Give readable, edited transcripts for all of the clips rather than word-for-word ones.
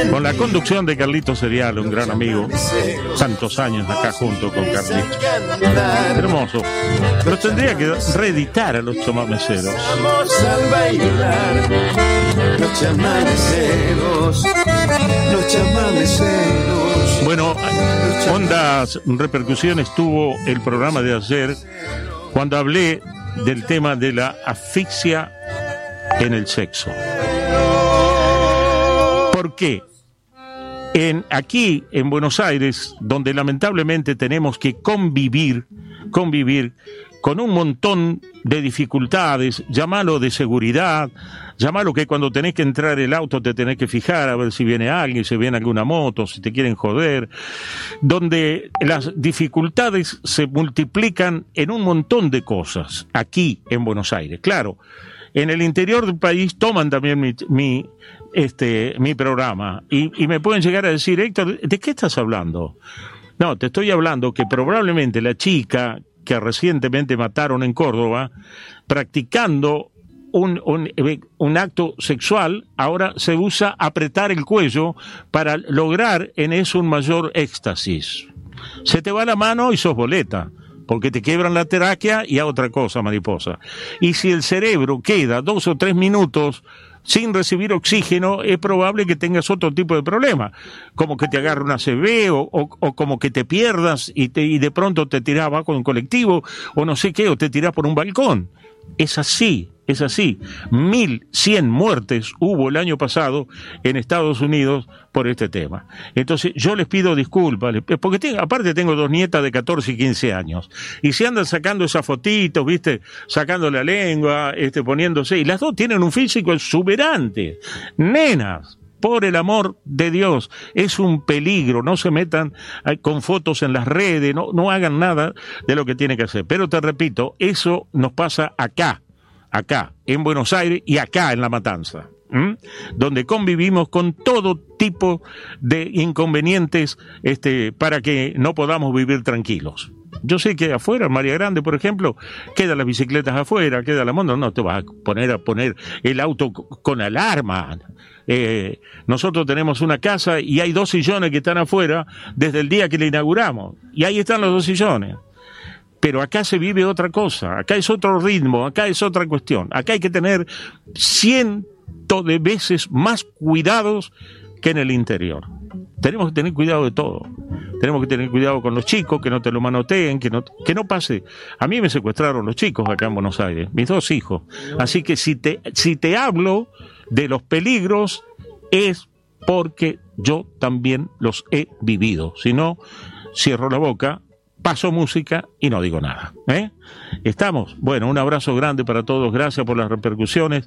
Con la conducción de Carlito Serial, un gran amigo. Tantos años acá junto con Carlito. Hermoso. Pero tendría que reeditar a los chamameceros. Vamos a bailar. Los chamameceros. Los chamameceros. Bueno, hondas repercusiones tuvo el programa de ayer cuando hablé del tema de la asfixia en el sexo. ¿Por qué? Aquí en Buenos Aires, donde lamentablemente tenemos que convivir con un montón de dificultades, llámalo de seguridad, llámalo que cuando tenés que entrar el auto te tenés que fijar a ver si viene alguien, si viene alguna moto, si te quieren joder, donde las dificultades se multiplican en un montón de cosas, aquí en Buenos Aires. Claro, en el interior del país toman también mi programa y me pueden llegar a decir, Héctor, ¿de qué estás hablando? No, te estoy hablando que probablemente la chica que recientemente mataron en Córdoba, practicando un acto sexual, ahora se usa apretar el cuello para lograr en eso un mayor éxtasis. Se te va la mano y sos boleta, porque te quiebran la tráquea y a otra cosa, mariposa. Y si el cerebro queda 2 o 3 minutos sin recibir oxígeno, es probable que tengas otro tipo de problema, como que te agarre una ACV o como que te pierdas y de pronto te tirás abajo de un colectivo o no sé qué, o te tirás por un balcón. Es así. 1.100 muertes hubo el año pasado en Estados Unidos por este tema. Entonces yo les pido disculpas, porque aparte tengo 2 nietas de 14 y 15 años, y se andan sacando esas fotitos, ¿viste? Sacando la lengua, poniéndose, y las dos tienen un físico exuberante. Nenas, por el amor de Dios, es un peligro, no se metan con fotos en las redes, no hagan nada de lo que tienen que hacer. Pero te repito, eso nos pasa acá en Buenos Aires y acá en La Matanza, donde convivimos con todo tipo de inconvenientes para que no podamos vivir tranquilos. Yo sé que afuera, en María Grande, por ejemplo, quedan las bicicletas afuera, queda la moto, no te vas a poner el auto con alarma. Nosotros tenemos una casa y hay 2 sillones que están afuera desde el día que la inauguramos, y ahí están los 2 sillones. Pero acá se vive otra cosa, acá es otro ritmo, acá es otra cuestión. Acá hay que tener 100 de veces más cuidados que en el interior. Tenemos que tener cuidado de todo. Tenemos que tener cuidado con los chicos, que no te lo manoteen, que no pase. A mí me secuestraron los chicos acá en Buenos Aires, mis 2 hijos. Así que si te hablo de los peligros, es porque yo también los he vivido. Si no, cierro la boca, paso música y no digo nada. ¿Estamos? Bueno, un abrazo grande para todos, gracias por las repercusiones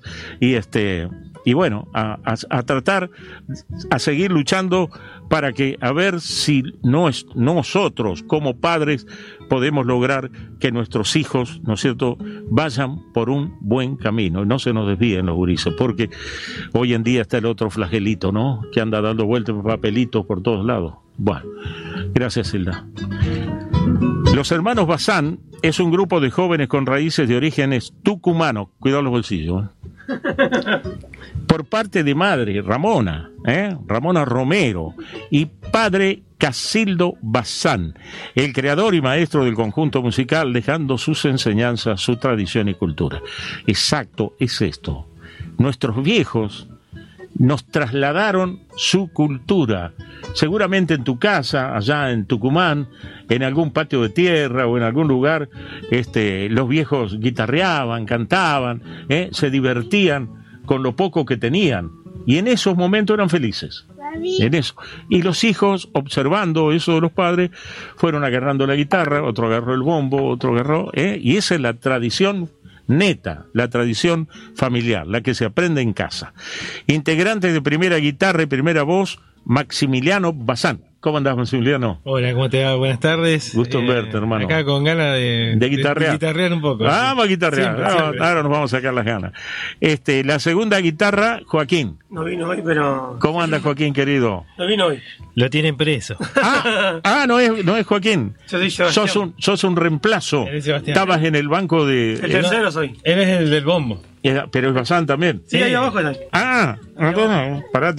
y bueno, a tratar, a seguir luchando para que, a ver si nosotros como padres podemos lograr que nuestros hijos, ¿no es cierto?, vayan por un buen camino y no se nos desvíen los gurises, porque hoy en día está el otro flagelito, ¿no?, que anda dando vueltas papelitos por todos lados. Bueno, gracias, Hilda. Los hermanos Bazán es un grupo de jóvenes con raíces de orígenes tucumanos, cuidado los bolsillos, por parte de madre, Ramona Romero, y padre Casildo Bazán, el creador y maestro del conjunto musical, dejando sus enseñanzas, su tradición y cultura. Exacto, es esto. Nuestros viejos nos trasladaron su cultura. Seguramente en tu casa, allá en Tucumán, en algún patio de tierra o en algún lugar, los viejos guitarreaban, cantaban, se divertían con lo poco que tenían. Y en esos momentos eran felices. En eso. Y los hijos, observando eso de los padres, fueron agarrando la guitarra, otro agarró el bombo, otro agarró, y esa es la tradición neta, la tradición familiar, la que se aprende en casa. Integrantes de primera guitarra y primera voz, Maximiliano Bazán. ¿Cómo andás, Maximiliano? Hola, ¿cómo te va? Buenas tardes. Gusto en verte, hermano. Acá con ganas de guitarrear. De guitarrear un poco. Vamos a guitarrear. Siempre. Ahora nos vamos a sacar las ganas. La segunda guitarra, Joaquín. No vino hoy, pero... ¿Cómo andas, Joaquín, querido? No vino hoy. Lo tienen preso. No es Joaquín. Yo soy Sebastián. Sos un reemplazo. Estabas en el banco de... El tercero soy. Él es el del bombo. Pero es Bazán también. Sí, ahí abajo está. Entonces, parate.